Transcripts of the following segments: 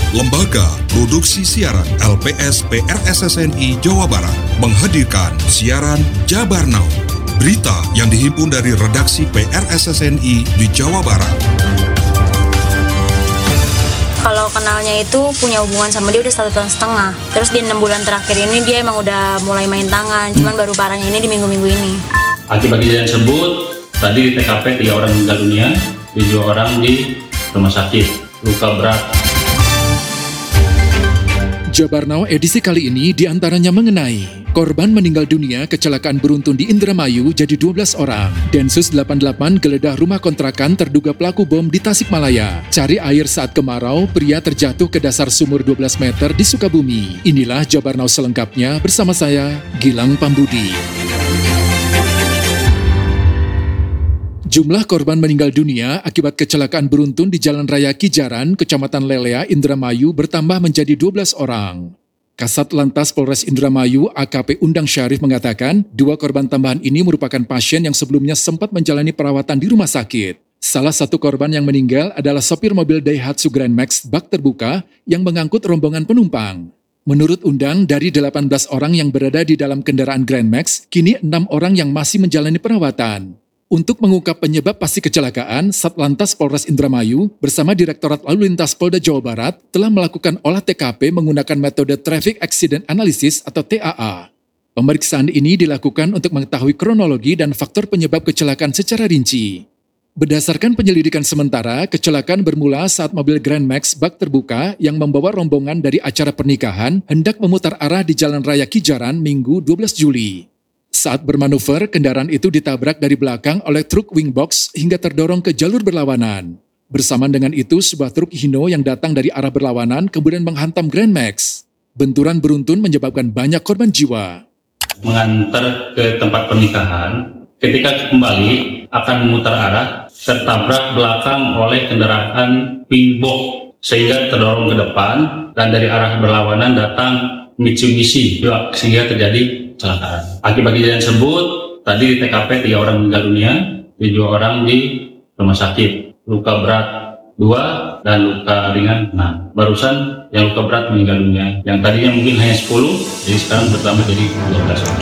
Lembaga Produksi Siaran LPS PRSSNI Jawa Barat menghadirkan siaran Jabar Now, berita yang dihimpun dari redaksi PRSSNI di Jawa Barat. Kalau kenalnya itu punya hubungan sama dia udah 1,5 tahun. Terus di 6 bulan terakhir ini dia emang udah mulai main tangan, cuman baru parahnya ini di minggu-minggu ini. Akibat kejadian tersebut, tadi di TKP 3 orang meninggal dunia, 7 orang di rumah sakit, luka berat. Jabar Now edisi kali ini diantaranya mengenai korban meninggal dunia kecelakaan beruntun di Indramayu jadi 12 orang. Densus 88 geledah rumah kontrakan terduga pelaku bom di Tasikmalaya. Cari air saat kemarau, pria terjatuh ke dasar sumur 12 meter di Sukabumi. Inilah Jabar Now selengkapnya bersama saya, Gilang Pambudi. Jumlah korban meninggal dunia akibat kecelakaan beruntun di Jalan Raya Kijaran, Kecamatan Lelea, Indramayu bertambah menjadi 12 orang. Kasat Lantas Polres Indramayu AKP Undang Syarif mengatakan, 2 korban tambahan ini merupakan pasien yang sebelumnya sempat menjalani perawatan di rumah sakit. Salah satu korban yang meninggal adalah sopir mobil Daihatsu Grand Max bak terbuka yang mengangkut rombongan penumpang. Menurut Undang, dari 18 orang yang berada di dalam kendaraan Grand Max, kini 6 orang yang masih menjalani perawatan. Untuk mengungkap penyebab pasti kecelakaan, Satlantas Polres Indramayu bersama Direktorat Lalu Lintas Polda Jawa Barat telah melakukan olah TKP menggunakan metode Traffic Accident Analysis atau TAA. Pemeriksaan ini dilakukan untuk mengetahui kronologi dan faktor penyebab kecelakaan secara rinci. Berdasarkan penyelidikan sementara, kecelakaan bermula saat mobil Grand Max bak terbuka yang membawa rombongan dari acara pernikahan hendak memutar arah di Jalan Raya Kijaran Minggu 12 Juli. Saat bermanuver, kendaraan itu ditabrak dari belakang oleh truk wingbox hingga terdorong ke jalur berlawanan. Bersamaan dengan itu, sebuah truk Hino yang datang dari arah berlawanan kemudian menghantam Grand Max. Benturan beruntun menyebabkan banyak korban jiwa. Mengantar ke tempat pernikahan, ketika kembali akan memutar arah, tertabrak belakang oleh kendaraan wingbox sehingga terdorong ke depan dan dari arah berlawanan datang Mitsubishi sehingga terjadi kecelakaan. Akibat kejadian tersebut, tadi di TKP 3 orang meninggal dunia, 7 orang di rumah sakit, luka berat 2 dan luka ringan 6. Barusan yang luka berat meninggal dunia, yang tadinya mungkin hanya 10, jadi sekarang bertambah jadi 12 orang.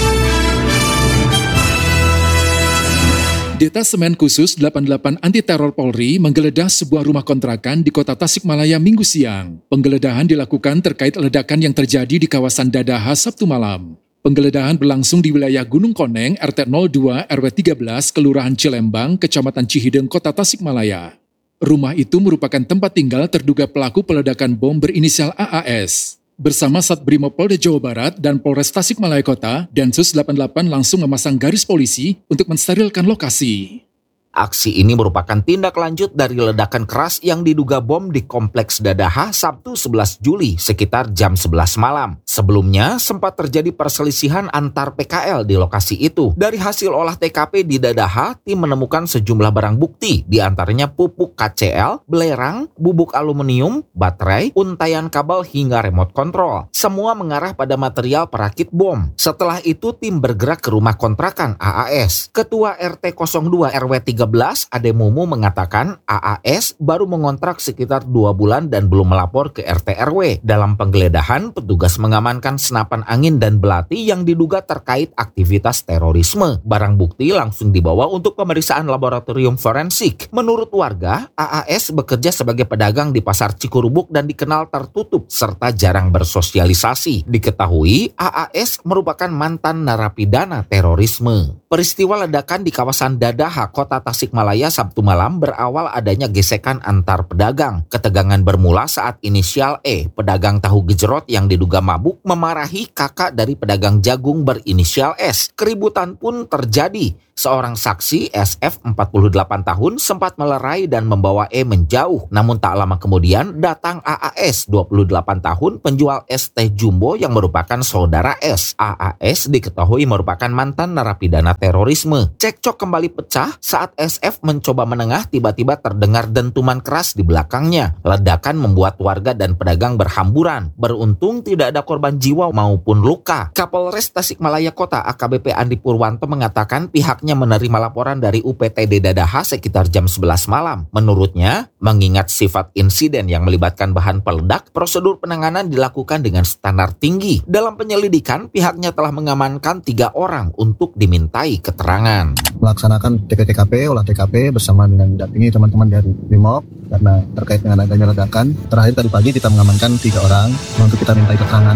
Detasemen Khusus 88 Anti Teror Polri menggeledah sebuah rumah kontrakan di kota Tasikmalaya Minggu siang. Penggeledahan dilakukan terkait ledakan yang terjadi di kawasan Dadaha Sabtu malam. Penggeledahan berlangsung di wilayah Gunung Koneng, RT 02 RW 13, Kelurahan Cilembang, Kecamatan Cihideng, Kota Tasikmalaya. Rumah itu merupakan tempat tinggal terduga pelaku peledakan bom berinisial AAS. Bersama Satbrimob Polda Jawa Barat dan Polres Tasikmalaya Kota, Densus 88 langsung memasang garis polisi untuk mensterilkan lokasi. Aksi ini merupakan tindak lanjut dari ledakan keras yang diduga bom di Kompleks Dadaha Sabtu 11 Juli sekitar jam 11 malam. Sebelumnya sempat terjadi perselisihan antar PKL di lokasi itu. Dari hasil olah TKP di Dadaha, tim menemukan sejumlah barang bukti, di antaranya pupuk KCL, belerang, bubuk aluminium, baterai, untaian kabel hingga remote control. Semua mengarah pada material perakit bom. Setelah itu tim bergerak ke rumah kontrakan AAS. Ketua RT 02 RW 13 Ade Mumu mengatakan AAS baru mengontrak sekitar 2 bulan dan belum melapor ke RT RW. Dalam penggeledahan, petugas mengamankan senapan angin dan belati yang diduga terkait aktivitas terorisme. Barang bukti langsung dibawa untuk pemeriksaan laboratorium forensik. Menurut warga, AAS bekerja sebagai pedagang di Pasar Cikurubuk dan dikenal tertutup serta jarang bersosialisasi. Diketahui AAS merupakan mantan narapidana terorisme. Peristiwa ledakan di kawasan Dadaha, Kota Tasikmalaya Sabtu malam berawal adanya gesekan antar pedagang. Ketegangan bermula saat inisial E, pedagang tahu gejrot yang diduga mabuk, memarahi kakak dari pedagang jagung berinisial S. Keributan pun terjadi. Seorang saksi, SF 48 tahun, sempat melerai dan membawa E menjauh. Namun tak lama kemudian datang AAS 28 tahun, penjual es teh jumbo yang merupakan saudara S. AAS diketahui merupakan mantan narapidana terorisme. Cekcok kembali pecah saat SF mencoba menengah, tiba-tiba terdengar dentuman keras di belakangnya. Ledakan membuat warga dan pedagang berhamburan. Beruntung tidak ada korban jiwa maupun luka. Kapolres Tasikmalaya Kota AKBP Andi Purwanto mengatakan pihak pihaknya menerima laporan dari UPTD Dadaha sekitar jam 11 malam. Menurutnya, mengingat sifat insiden yang melibatkan bahan peledak, prosedur penanganan dilakukan dengan standar tinggi. Dalam penyelidikan, pihaknya telah mengamankan 3 orang untuk dimintai keterangan. Melaksanakan TKP, olah TKP bersama dengan didampingi teman-teman dari BRIMOB karena terkait dengan adanya ledakan. Terakhir tadi pagi kita mengamankan 3 orang untuk kita mintai keterangan.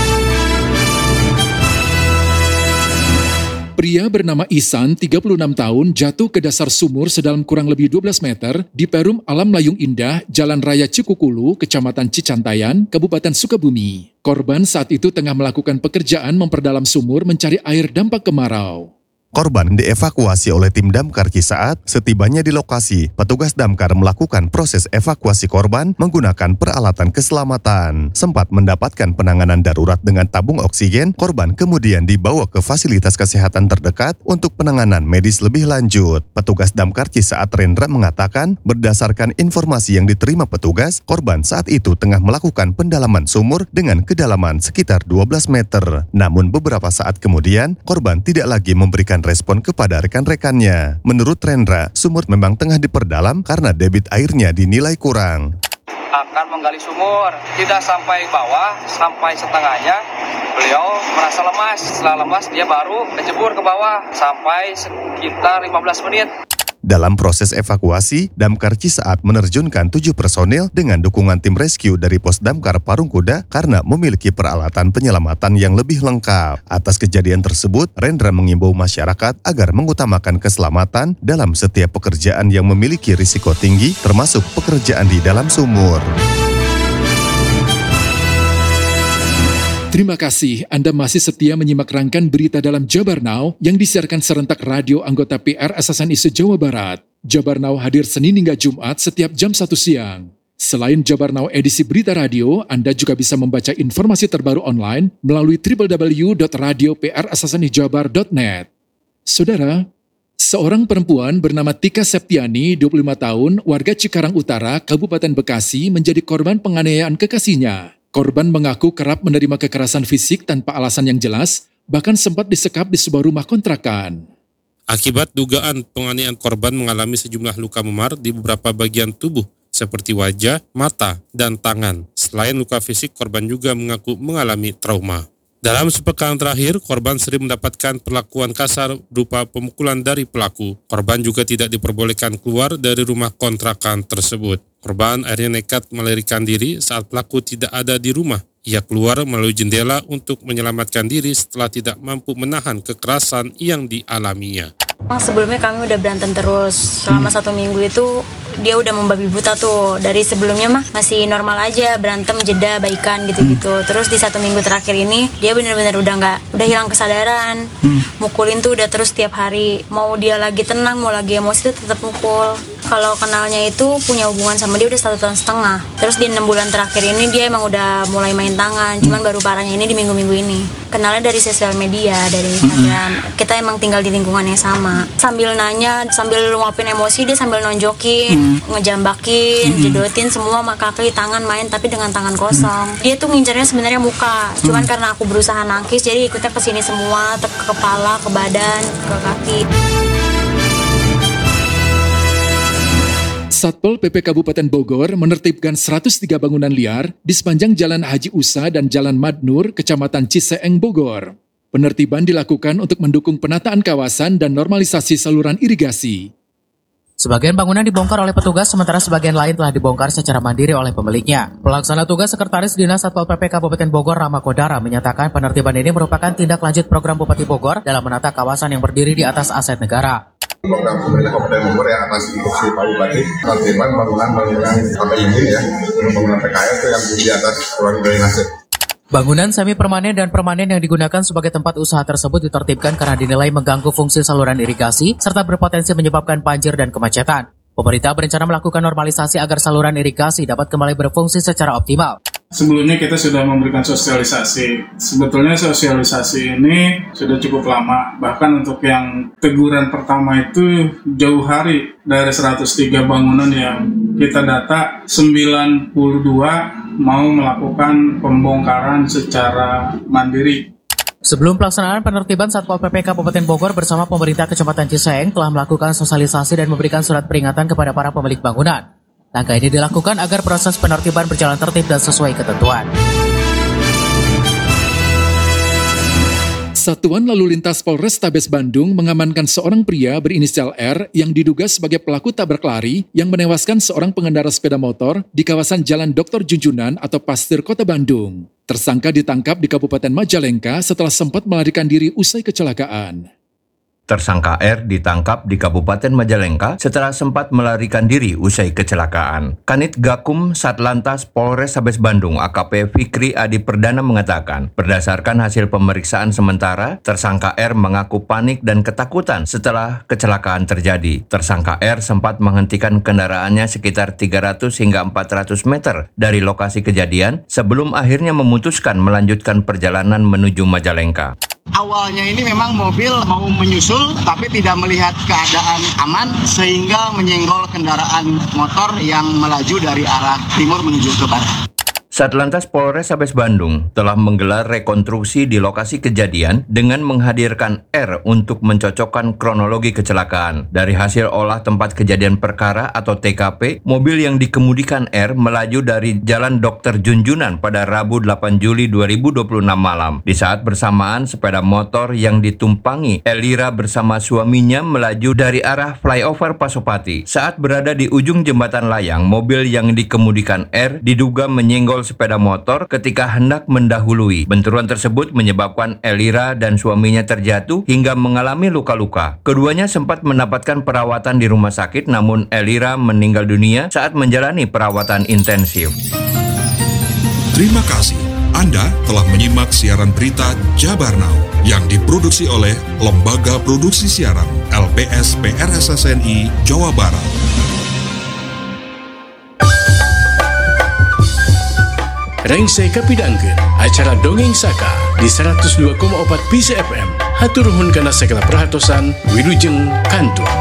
Pria bernama Ihsan, 36 tahun, jatuh ke dasar sumur sedalam kurang lebih 12 meter di Perum Alam Layung Indah, Jalan Raya Cikukulu, Kecamatan Cicantayan, Kabupaten Sukabumi. Korban saat itu tengah melakukan pekerjaan memperdalam sumur mencari air dampak kemarau. Korban dievakuasi oleh tim damkar Cisaat. Setibanya di lokasi, petugas damkar melakukan proses evakuasi korban menggunakan peralatan keselamatan. Sempat mendapatkan penanganan darurat dengan tabung oksigen, korban kemudian dibawa ke fasilitas kesehatan terdekat untuk penanganan medis lebih lanjut. Petugas damkar Cisaat Rendra mengatakan, berdasarkan informasi yang diterima petugas, korban saat itu tengah melakukan pendalaman sumur dengan kedalaman sekitar 12 meter. Namun beberapa saat kemudian, korban tidak lagi memberikan respon kepada rekan-rekannya. Menurut Rendra, sumur memang tengah diperdalam karena debit airnya dinilai kurang. Akan menggali sumur, tidak sampai bawah, sampai setengahnya, beliau merasa lemas. Setelah lemas, dia baru kecebur ke bawah sampai sekitar 15 menit. Dalam proses evakuasi, Damkar Cisaat menerjunkan 7 personil dengan dukungan tim rescue dari Pos Damkar Parungkuda karena memiliki peralatan penyelamatan yang lebih lengkap. Atas kejadian tersebut, Rendra mengimbau masyarakat agar mengutamakan keselamatan dalam setiap pekerjaan yang memiliki risiko tinggi, termasuk pekerjaan di dalam sumur. Terima kasih Anda masih setia menyimak rangkaian berita dalam Jabar Now yang disiarkan serentak radio anggota PR SSNI se-Jawa Barat. Jabar Now hadir Senin hingga Jumat setiap jam 1 siang. Selain Jabar Now edisi berita radio, Anda juga bisa membaca informasi terbaru online melalui www.radioprssnijabar.net. Saudara, seorang perempuan bernama Tika Septiani, 25 tahun, warga Cikarang Utara, Kabupaten Bekasi, menjadi korban penganiayaan kekasihnya. Korban mengaku kerap menerima kekerasan fisik tanpa alasan yang jelas, bahkan sempat disekap di sebuah rumah kontrakan. Akibat dugaan penganiayaan, korban mengalami sejumlah luka memar di beberapa bagian tubuh, seperti wajah, mata, dan tangan. Selain luka fisik, korban juga mengaku mengalami trauma. Dalam sepekan terakhir, korban sering mendapatkan perlakuan kasar berupa pemukulan dari pelaku. Korban juga tidak diperbolehkan keluar dari rumah kontrakan tersebut. Korban akhirnya nekat melarikan diri saat pelaku tidak ada di rumah. Ia keluar melalui jendela untuk menyelamatkan diri setelah tidak mampu menahan kekerasan yang dialaminya. Sebelumnya kami udah berantem terus. Selama 1 minggu itu dia udah membabi buta tuh. Dari sebelumnya mah masih normal aja, berantem, jeda, baikan gitu-gitu. Terus di 1 minggu terakhir ini dia benar-benar udah hilang kesadaran. Mukulin tuh udah terus tiap hari. Mau dia lagi tenang, mau lagi emosi tuh tetap mukul. Kalau kenalnya itu punya hubungan sama dia udah 1,5 tahun. Terus di 6 bulan terakhir ini dia emang udah mulai main tangan. Cuman baru parahnya ini di minggu-minggu ini. Kenalnya dari sosial media, dari Instagram. Kita emang tinggal di lingkungan yang sama. Sambil nanya, sambil luapin emosi, dia sambil nonjokin, ngejambakin, jedotin semua kaki, tangan, main tapi dengan tangan kosong. Dia tuh ngincernya sebenarnya muka, cuman karena aku berusaha nangkis jadi ikutnya ke sini semua, ke kepala, ke badan, ke kaki. Satpol PP Kabupaten Bogor menertibkan 103 bangunan liar di sepanjang Jalan Haji Usa dan Jalan Madnur, Kecamatan Ciseeng, Bogor. Penertiban dilakukan untuk mendukung penataan kawasan dan normalisasi saluran irigasi. Sebagian bangunan dibongkar oleh petugas, sementara sebagian lain telah dibongkar secara mandiri oleh pemiliknya. Pelaksana tugas Sekretaris Dinas Satpol PP Kabupaten Bogor, Rama Kodara, menyatakan penertiban ini merupakan tindak lanjut program Bupati Bogor dalam menata kawasan yang berdiri di atas aset negara. Program pemerintah Kabupaten Bogor yang atas instruksi Pak Bupati, penertiban bangunan sampai izin ya, bangunan PKL itu yang di atas ruang drainase. Bangunan semi permanen dan permanen yang digunakan sebagai tempat usaha tersebut ditertibkan karena dinilai mengganggu fungsi saluran irigasi serta berpotensi menyebabkan banjir dan kemacetan. Pemerintah berencana melakukan normalisasi agar saluran irigasi dapat kembali berfungsi secara optimal. Sebelumnya kita sudah memberikan sosialisasi. Sebetulnya sosialisasi ini sudah cukup lama. Bahkan untuk yang teguran pertama itu jauh hari dari 103 bangunan yang kita data, 92 mau melakukan pembongkaran secara mandiri. Sebelum pelaksanaan penertiban, Satpol PP Kabupaten Bogor bersama pemerintah Kecamatan Ciseeng telah melakukan sosialisasi dan memberikan surat peringatan kepada para pemilik bangunan. Langkah ini dilakukan agar proses penertiban berjalan tertib dan sesuai ketentuan. Satuan Lalu Lintas Polrestabes Bandung mengamankan seorang pria berinisial R yang diduga sebagai pelaku tabrak lari yang menewaskan seorang pengendara sepeda motor di kawasan Jalan Dr. Junjunan atau Pasteur Kota Bandung. Tersangka ditangkap di Kabupaten Majalengka setelah sempat melarikan diri usai kecelakaan. Tersangka R ditangkap di Kabupaten Majalengka setelah sempat melarikan diri usai kecelakaan. Kanit Gakum Satlantas Polrestabes Bandung AKP Fikri Adi Perdana mengatakan, berdasarkan hasil pemeriksaan sementara, tersangka R mengaku panik dan ketakutan setelah kecelakaan terjadi. Tersangka R sempat menghentikan kendaraannya sekitar 300 hingga 400 meter dari lokasi kejadian sebelum akhirnya memutuskan melanjutkan perjalanan menuju Majalengka. Awalnya ini memang mobil mau menyusul tapi tidak melihat keadaan aman sehingga menyenggol kendaraan motor yang melaju dari arah timur menuju ke barat. Satlantas Polrestabes Bandung telah menggelar rekonstruksi di lokasi kejadian dengan menghadirkan R untuk mencocokkan kronologi kecelakaan. Dari hasil olah tempat kejadian perkara atau TKP, mobil yang dikemudikan R melaju dari Jalan Dr. Junjunan pada Rabu 8 Juli 2026 malam. Di saat bersamaan, sepeda motor yang ditumpangi Elira bersama suaminya melaju dari arah flyover Pasopati. Saat berada di ujung jembatan layang, mobil yang dikemudikan R diduga menyenggol sepeda motor ketika hendak mendahului. Benturan tersebut menyebabkan Elira dan suaminya terjatuh hingga mengalami luka-luka. Keduanya sempat mendapatkan perawatan di rumah sakit, namun Elira meninggal dunia saat menjalani perawatan intensif. Terima kasih. Anda telah menyimak siaran berita Jabar Now yang diproduksi oleh Lembaga Produksi Siaran LPS PRSSNI Jawa Barat. Rengse kapidangkeun acara Dongeng Saka di 102,4 PC FM. Hatur nuhun kana segala perhatosan, wilujeng kantur.